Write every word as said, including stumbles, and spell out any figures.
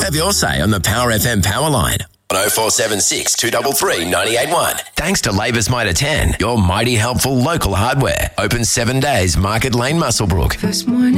Have your say on the Power F M Power Line. On oh four seven six, two three three, nine eight one. Thanks to Labour's Mitre ten, your mighty helpful local hardware. Open seven days, Market Lane, Muswellbrook. This morning.